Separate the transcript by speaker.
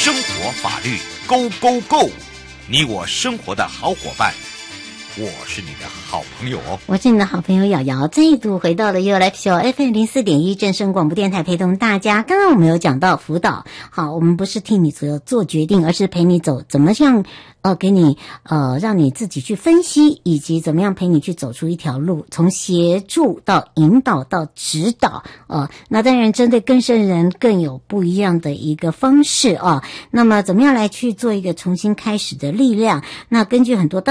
Speaker 1: 生活法律 Go Go Go， 你我生活的好伙伴，我是你的好朋友哦。
Speaker 2: 我是你的好朋友瑶瑶，再度回到了 You Life Show FM 04.1正声广播电台，陪同大家。刚刚我们有讲到辅导，好，我们不是替你做决定，而是陪你走，怎么样给你让你自己去分析，以及怎么样陪你去走出一条路，从协助到引导到指导那当然针对更生人更有不一样的一个方式那么怎么样来去做一个重新开始的力量？那根据很多